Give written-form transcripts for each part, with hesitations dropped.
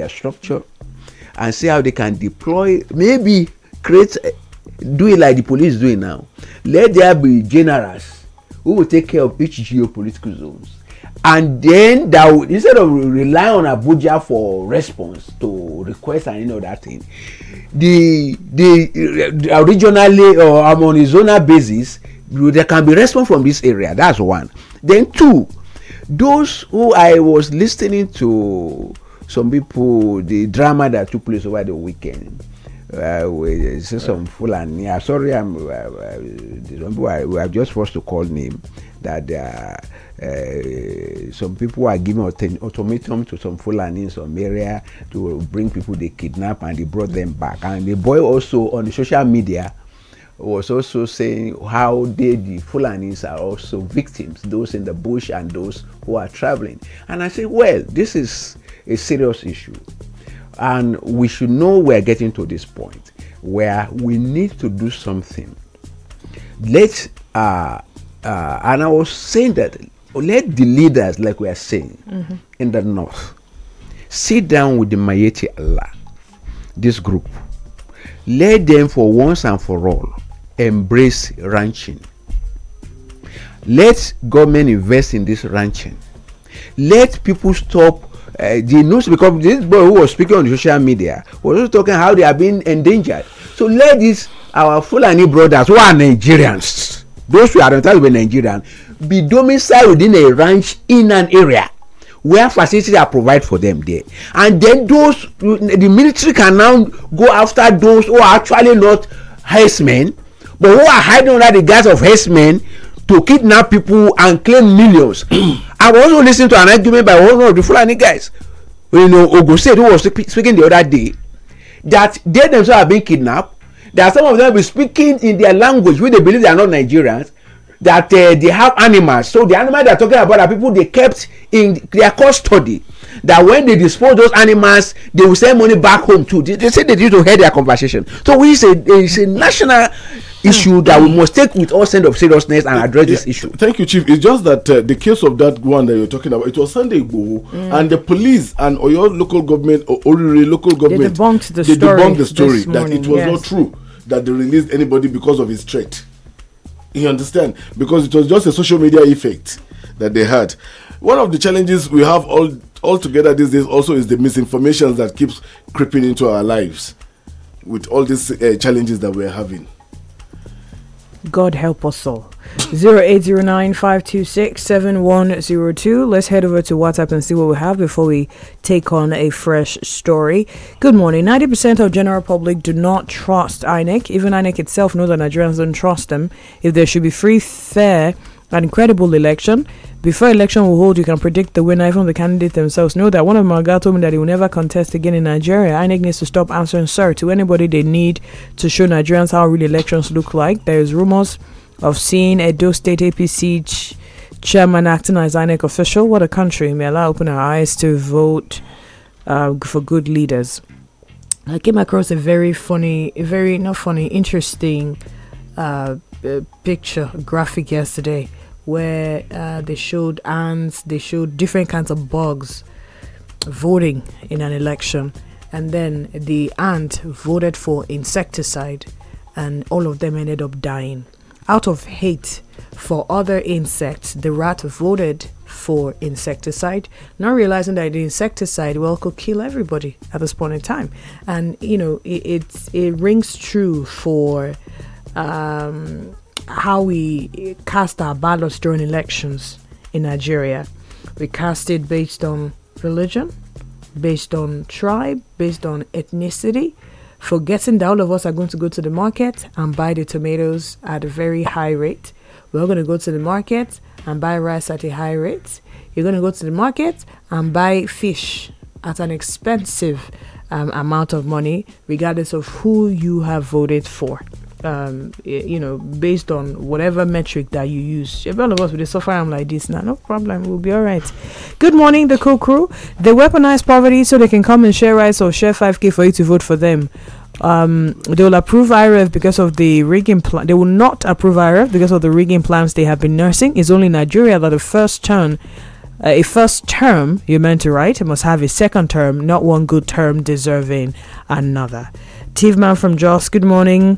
their structure and see how they can deploy, maybe create, do it like the police doing now. Let there be generals who will take care of each geopolitical zones. And then that would, instead of relying on Abuja for response to request and that thing, the regionally or on a zonal basis, there can be response from this area. That's one. Then two, those who I was listening to, some people, the drama that took place over the weekend, we see some Fulani. Sorry, we have just forced to call name that some people are giving ultimatum to some Fulani in some area to bring people they kidnap, and they brought them back. And the boy also on the social media was also saying how the Fulanis are also victims, those in the bush and those who are traveling. And I say, well, this is a serious issue, and we should know we're getting to this point where we need to do something. And I was saying that let the leaders, like we are saying, in the north, sit down with the Mayeti Allah, this group. Let them for once and for all embrace ranching. Let government invest in this ranching. Let people stop the news, because this boy who was speaking on the social media was also talking how they are being endangered. So let these our Fulani brothers who are Nigerians, those who are entitled to be Nigerian, be domiciled within a ranch in an area where facilities are provided for them there. And then those, the military can now go after those who are actually not herdsmen, but who are hiding under the guise of herdsmen to kidnap people and claim millions. I was also listening to an argument by one of the Fulani guys, Ogo State, who was speaking the other day, that they themselves are being kidnapped, that some of them will be speaking in their language which they believe they are not Nigerians, that they have animals. So the animals they are talking about are people they kept in their custody, that when they dispose those animals, they will send money back home too. They say they need to hear their conversation. So it's a national issue that we must take with all sense of seriousness and address this issue. Thank you, Chief. It's just that the case of that one that you're talking about, it was Sunday Igboho, and the police and Oyo local government, or Oriri local government, they debunked the story that it was not true that they released anybody because of his threat. You understand? Because it was just a social media effect that they had. One of the challenges we have all together these days also is the misinformation that keeps creeping into our lives with all these challenges that we're having. God help us all. 0809-526-7102. Let's head over to WhatsApp and see what we have before we take on a fresh story. Good morning. 90% of general public do not trust INEC. Even INEC itself knows that Nigerians don't trust them. If there should be free, fair, and credible election, before election will hold, you can predict the winner. Even the candidates themselves know that. One of my guys told me that he will never contest again in Nigeria. INEC needs to stop answering sir to anybody they need to show Nigerians how real elections look like. There is rumors of seeing Edo State APC chairman acting as INEC official. What a country. May Allah open our eyes to vote for good leaders. I came across a very interesting picture, graphic yesterday, where they showed ants, they showed different kinds of bugs voting in an election, and then the ant voted for insecticide, and all of them ended up dying. Out of hate for other insects, the rat voted for insecticide, not realizing that the insecticide could kill everybody at this point in time. And it rings true for how we cast our ballots during elections in Nigeria. We cast it based on religion, based on tribe, based on ethnicity, forgetting that all of us are going to go to the market and buy the tomatoes at a very high rate. We're going to go to the market and buy rice at a high rate. You're going to go to the market and buy fish at an expensive amount of money, regardless of who you have voted for. Based on whatever metric that you use. If all of us would suffer like this now, no problem, we'll be all right. Good morning, the cool crew. They weaponize poverty so they can come and share rice or share 5k for you to vote for them. They will approve IRF because of the rigging plan. They will not approve IRF because of the rigging plans they have been nursing. It's only Nigeria that the first turn A first term, you're meant to write, it must have a second term, not one good term deserving another. Tivman from Jos, good morning.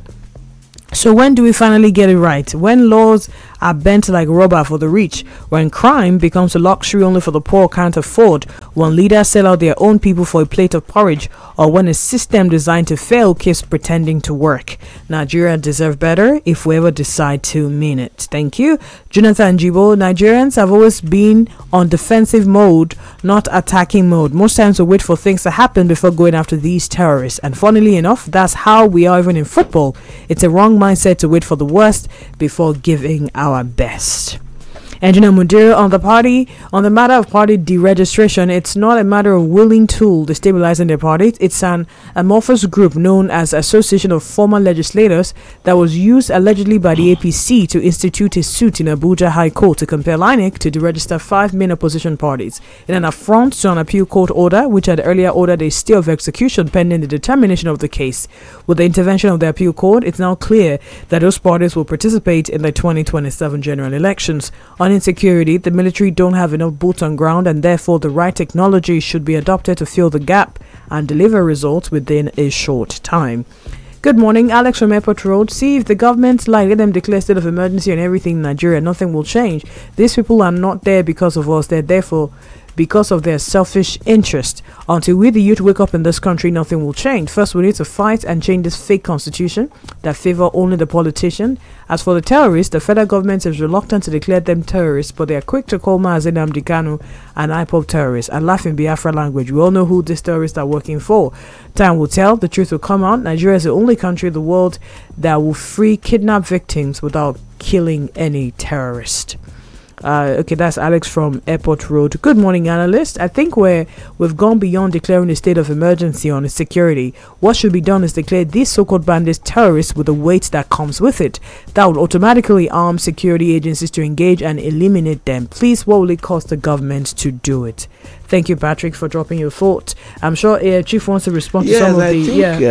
So when do we finally get it right? When laws are bent like rubber for the rich, when crime becomes a luxury only for the poor can't afford, when leaders sell out their own people for a plate of porridge, or when a system designed to fail keeps pretending to work. Nigeria deserve better if we ever decide to mean it. Thank you. Jonathan Jibo, Nigerians have always been on defensive mode, not attacking mode. Most times we wait for things to happen before going after these terrorists. And funnily enough, that's how we are even in football. It's a wrong mindset to wait for the worst before giving our best. Engineer Mudir, on the matter of party deregistration, it's not a matter of willing tool destabilizing the party. It's an amorphous group known as Association of Former Legislators that was used allegedly by the APC to institute a suit in Abuja High Court to compel INEC to deregister 5 main opposition parties in an affront to an appeal court order which had earlier ordered a stay of execution pending the determination of the case. With the intervention of the appeal court, it's now clear that those parties will participate in the 2027 general elections. On insecurity, the military don't have enough boots on ground, and therefore the right technology should be adopted to fill the gap and deliver results within a short time. Good morning, Alex from Airport Road. See, if the government let them declare state of emergency on everything in Nigeria, nothing will change. These people are not there because of us, they're there because of their selfish interest. Until we the youth wake up in this country, nothing will change. First, we need to fight and change this fake constitution that favor only the politician. As for the terrorists, the federal government is reluctant to declare them terrorists, but they are quick to call Mazi Nnamdi Kanu and IPOB terrorists and laugh in Biafra language. We all know who these terrorists are working for. Time will tell. The truth will come out. Nigeria is the only country in the world that will free kidnapped victims without killing any terrorist. Okay, that's Alex from Airport Road. Good morning, analyst. I think we've gone beyond declaring a state of emergency on security. What should be done is declare these so-called bandits terrorists with the weight that comes with it. That would automatically arm security agencies to engage and eliminate them. Please, what will it cost the government to do it? Thank you, Patrick, for dropping your thought. I'm sure Chief wants to respond to some of the...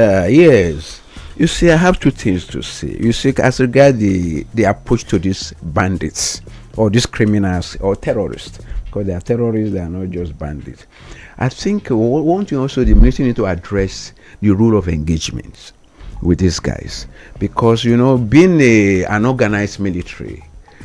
Yes. You see, I have two things to say. You see, as regards the approach to these bandits, or these criminals or terrorists, because they are terrorists, they are not just bandits. I think one thing also, the military need to address the rule of engagement with these guys, because being an organized military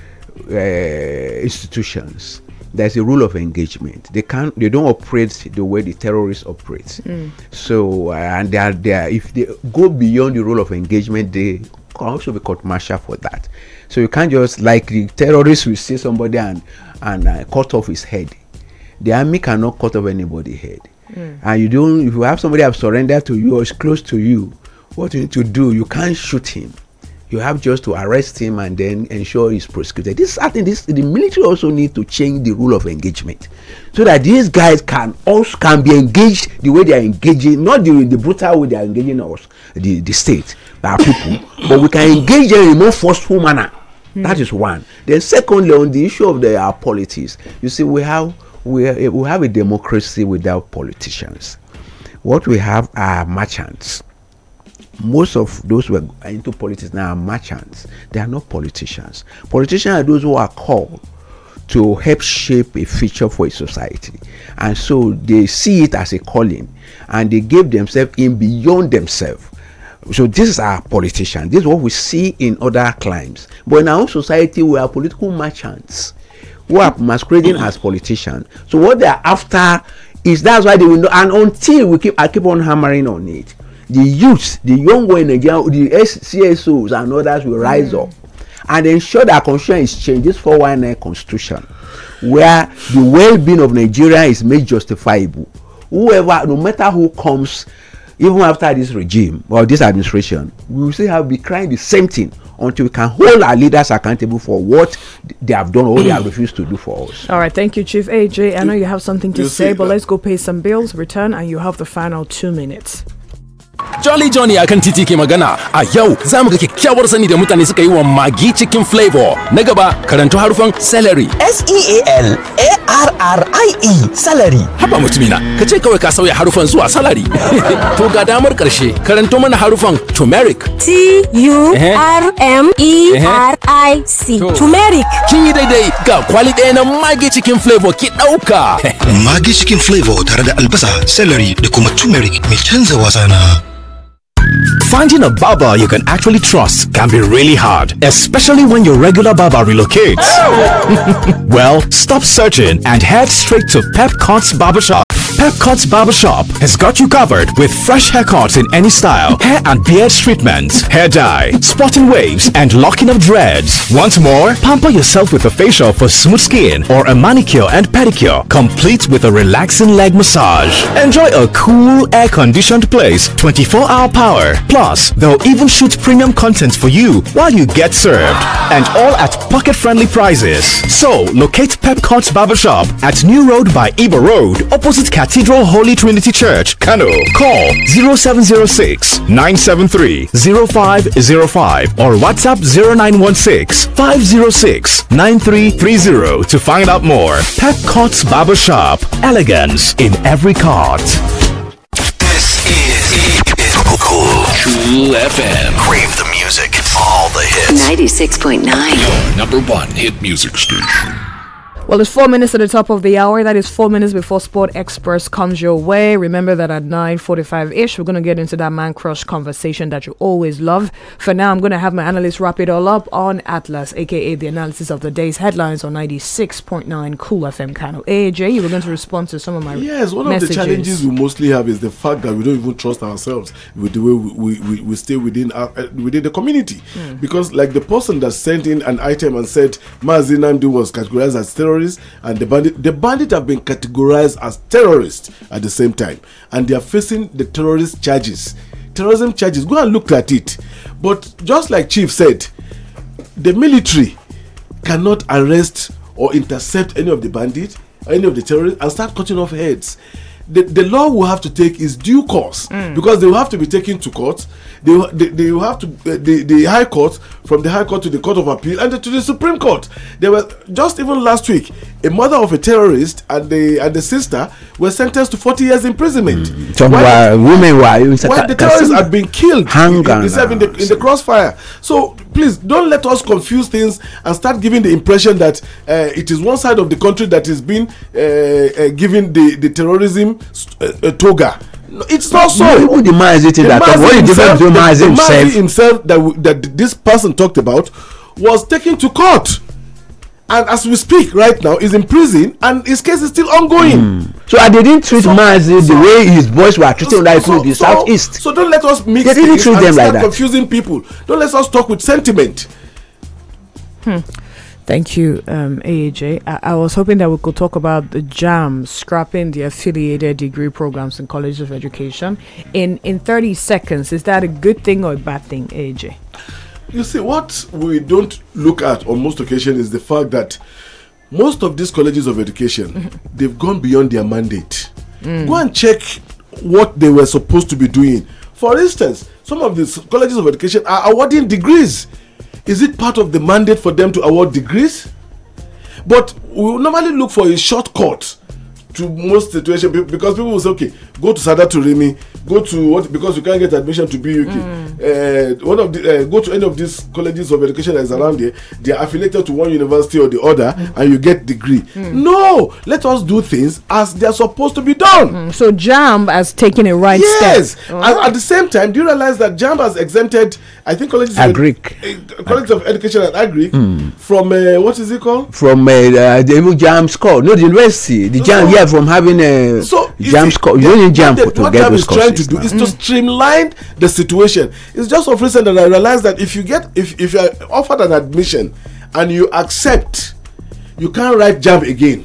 institutions, there's a rule of engagement. They don't operate the way the terrorists operate. So and they are if they go beyond the rule of engagement, they can also be court-martial for that. So you can't just, like the terrorists will see somebody and cut off his head. The army cannot cut off anybody's head. And if you have somebody have surrendered to you or is close to you, what you need to do, you can't shoot him. You have just to arrest him and then ensure he's prosecuted. The military also need to change the rule of engagement, so that these guys can be engaged the way they are engaging, not the brutal way they are engaging us, the state, our people, but we can engage them in a more forceful manner. That is one. Then secondly, on the issue of our politics, you see, we have a democracy without politicians. What we have are merchants. Most of those who are into politics now are merchants. They are not politicians. Politicians are those who are called to help shape a future for a society, and so they see it as a calling, and they give themselves in beyond themselves. So this is our politician. This is what we see in other climes. But in our own society, we are political merchants who are masquerading as politicians. So what they are after is, that's why they will know. And until I keep on hammering on it, the youth, the young ones in Nigeria, the CSOs and others will rise up and ensure that constitution is changed. This 419 constitution, where the well-being of Nigeria is made justifiable. Whoever, no matter who comes, even after this regime or this administration, we will still be crying the same thing until we can hold our leaders accountable for what they have done or what they have refused to do for us. All right, thank you, Chief AJ. I know you have something to say, but let's go pay some bills, return, and you have the final 2 minutes. Jolly Johnny akan titi ke magana. A yau za mu ga kyakkyawar sani da mutane suka yi wa Maggi Chicken Flavor. Na gaba, karanto harufan celery. SEALARY. S-A-L-A-R-R-I-E salary. Haba mutumina, ka ce kawai ka sauya harufan zuwa salary. To ga damar ƙarshe, karanto mana harufan turmeric. T-U-R-M-E-R-I-C. Turmeric. Kin yi daidai, ga kwali ɗaya na Maggi chicken flavor ki ɗauka. Maggi chicken flavor tare da albasa, celery da kuma turmeric mai canza wasa na. Finding a barber you can actually trust can be really hard, especially when your regular barber relocates. Well, stop searching and head straight to Pep Cuts Barbershop. Pep Cuts Barbershop has got you covered with fresh haircuts in any style, hair and beard treatments, hair dye, spotting waves, and locking of dreads. Want more? Pamper yourself with a facial for smooth skin or a manicure and pedicure, complete with a relaxing leg massage. Enjoy a cool, air-conditioned place, 24-hour power. Plus, they'll even shoot premium content for you while you get served. And all at pocket-friendly prices. So, locate Pep Cuts Barbershop at New Road by Iba Road, opposite Cathedral Holy Trinity Church, Kano. Call 0706 973 0505 or WhatsApp 0916 506 9330 to find out more. Pep Cuts Barbershop. Elegance in every cut. This is Cool FM. Crave the music, all the hits. 96.9. Number one hit music station. Well, it's 4 minutes at the top of the hour. That is 4 minutes before Sport Express comes your way. Remember that at 9:45-ish, we're going to get into that man crush conversation that you always love. For now, I'm going to have my analyst wrap it all up on Atlas, aka the analysis of the day's headlines on 96.9 Cool FM Kano. AJ, you were going to respond to some of my Yes, one messages. of the challenges we mostly have is the fact that we don't even trust ourselves with the way we stay within the community. Because like the person that sent in an item and said Mazi Namdi was categorized as terrorist, and the bandit have been categorized as terrorists at the same time, and they are facing the terrorism charges. Go and look at it. But just like Chief said, the military cannot arrest or intercept any of the bandits, any of the terrorists, and start cutting off heads. The law will have to take its due course, because they will have to be taken to court. They will have to the High Court, from the High Court to the Court of Appeal and to the Supreme Court. They were just even last week, a mother of a terrorist and the sister were sentenced to 40 years imprisonment. While the terrorists had been killed in the crossfire. So please don't let us confuse things and start giving the impression that it is one side of the country that is being given the terrorism toga. No, it's not so. Even the Mazi himself that this person talked about was taken to court, and as we speak right now is in prison, and his case is still ongoing. So they didn't treat Mazi the way his boys were treated like the Southeast. So don't let us mix they didn't things treat and them start like that. confusing people. Don't let us talk with sentiment. Thank you, AJ. I was hoping that we could talk about the JAM scrapping the affiliated degree programs in colleges of education in 30 seconds. Is that a good thing or a bad thing, AJ? You see, what we don't look at on most occasions is the fact that most of these colleges of education, they've gone beyond their mandate. Go and check what they were supposed to be doing. For instance, some of these colleges of education are awarding degrees. Is it part of the mandate for them to award degrees? But we will normally look for a shortcut to most situations, because people will say, okay, go to Sada Turimi, go to what, because you can't get admission to BUK. Go to any of these colleges of education that is around here. They are affiliated to one university or the other, and you get degree. No, let us do things as they are supposed to be done. So JAMB has taken a right step. Yes. At the same time, do you realize that JAMB has exempted, I think, colleges of education and agri from what is it called? From the JAM score, not the university. The JAM, from having a JAM score. You don't need JAM to what get JAM those is trying courses to do now. is to streamline the situation. It's just of recent that I realized that if you are offered an admission and you accept, you can't write JAM again.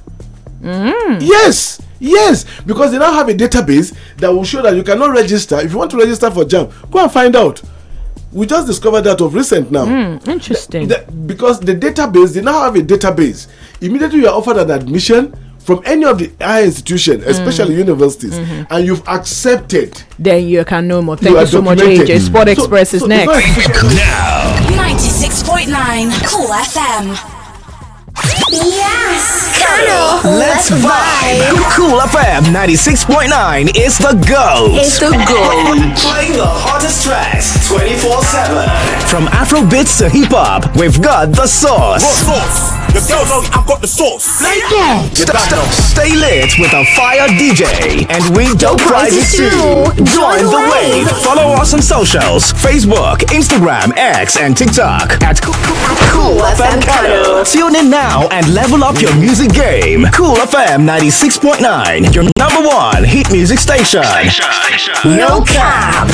Yes, because they now have a database that will show that you cannot register. If you want to register for JAM, go and find out. We just discovered that of recent now. Interesting. Because the database, they now have a database. Immediately you are offered an admission from any of the higher institutions, especially universities, and you've accepted, then you can know more. Thank you so much, AJ. Sport Express is next. Now 96.9 Cool FM. Yes! Kano! Let's vibe! Cool FM 96.9 is the go! It's the go! Playing the hottest tracks 24/7. From Afrobeats to hip hop, we've got the sauce. The girls know I've got the sauce. Stay lit with a fire DJ, and we don't prizes too. Join the wave. Follow us on socials: Facebook, Instagram, X, and TikTok at Cool FM Kano. Tune in now and level up your music game. Cool FM 96.9, your number one hit music station. No cap.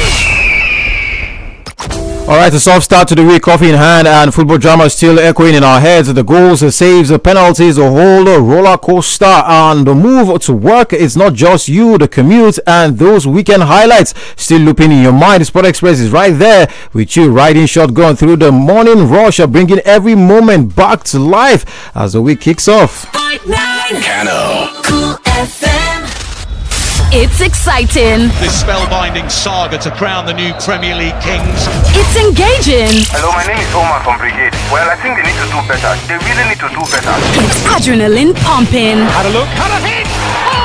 Alright, a soft start to the week, coffee in hand, and football drama is still echoing in our heads. The goals, the saves, the penalties, the whole roller coaster, and the move to work. It's not just you, the commute, and those weekend highlights still looping in your mind. Sport Express is right there with you, riding shotgun through the morning rush, bringing every moment back to life as the week kicks off. Kano. Cool FM. It's exciting. This spellbinding saga to crown the new Premier League kings. It's engaging. Hello, my name is Omar from Brigade. Well, I think they need to do better. They really need to do better. It's adrenaline pumping. Had a look, had a hit.